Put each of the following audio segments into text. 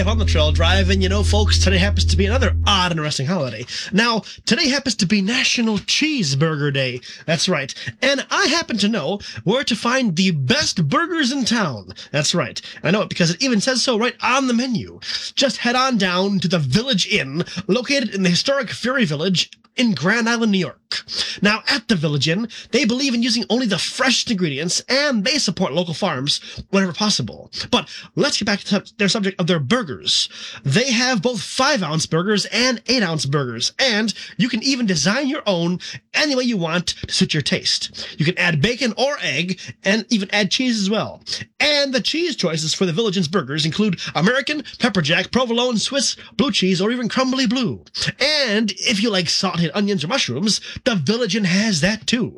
Five on the trail drive, and you know, folks, today happens to be another odd and interesting holiday. Now, today happens to be National Cheeseburger Day. That's right. And I happen to know where to find the best burgers in town. That's right. I know it because it even says so right on the menu. Just head on down to the Village Inn, located in the historic Ferry Village in Grand Island, New York. Now, at the Village Inn, they believe in using only the freshest ingredients, and they support local farms whenever possible. But let's get back to their subject of their burgers. They have both 5-ounce burgers and 8-ounce burgers, and you can even design your own any way you want to suit your taste. You can add bacon or egg, and even add cheese as well. And the cheese choices for the Village Inn's burgers include American, pepper jack, provolone, Swiss, blue cheese, or even crumbly blue. And if you like sauteed onions or mushrooms, the Village Inn has that too.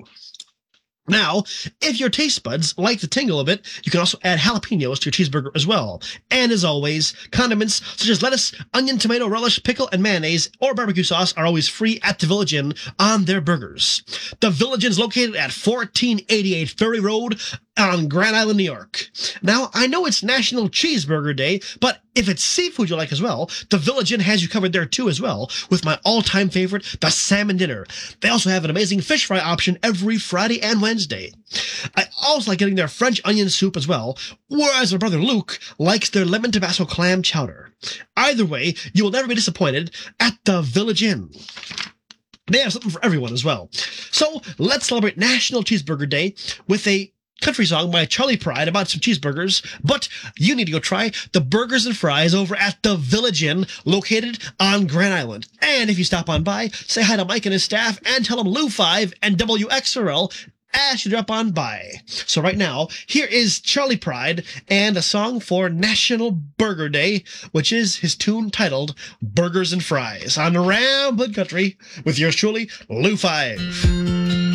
Now, if your taste buds like the tingle of it, you can also add jalapenos to your cheeseburger as well. And as always, condiments such as lettuce, onion, tomato, relish, pickle, and mayonnaise or barbecue sauce are always free at the Village Inn on their burgers. The Village Inn is located at 1488 Ferry Road on Grand Island, New York. Now, I know it's National Cheeseburger Day, but if it's seafood you like as well, the Village Inn has you covered there too as well, with my all-time favorite, the salmon dinner. They also have an amazing fish fry option every Friday and Wednesday. I also like getting their French onion soup as well, whereas my brother Luke likes their lemon Tabasco clam chowder. Either way, you will never be disappointed at the Village Inn. They have something for everyone as well. So let's celebrate National Cheeseburger Day with a country song by Charlie Pride about some cheeseburgers, but you need to go try the burgers and fries over at the Village Inn, located on Grand Island. And if you stop on by, say hi to Mike and his staff and tell them Lou 5 and WXRL asked you to drop on by. So right now, here is Charlie Pride and a song for National Burger Day, which is his tune titled Burgers and Fries on Ramblin' Country with yours truly, Lou 5.